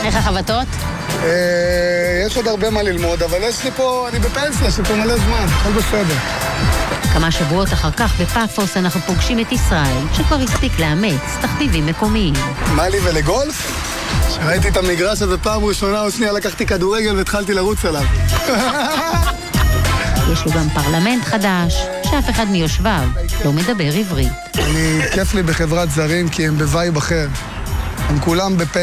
איך החבטות? יש עוד הרבה מה ללמוד, אבל יש לי פה, אני בפנסיה, יש לי פה מלא זמן, הכל בסדר. כמה שבועות אחר כך בפאפוס אנחנו פוגשים את ישראל, שכבר הספיק לאמץ תחביבים מקומיים. מה לי ולגולף? שראיתי את המגרש הזה פעם ראשונה או שנייה, לקחתי כדורגל והתחלתי לרוץ עליו. יש לו גם פרלמנט חדש, שאף אחד מיושביו לא מדבר עברית. כיף לי בחברת זרים כי הם בווייב אחר. הם כולם